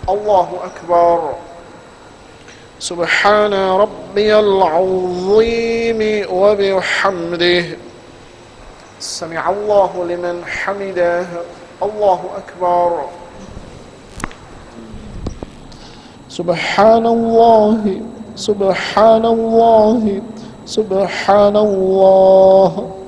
الله أكبر. سبحان ربي العظيم وبحمده. سمع الله لمن حمده. الله أكبر. سبحان الله سبحان الله سبحان الله.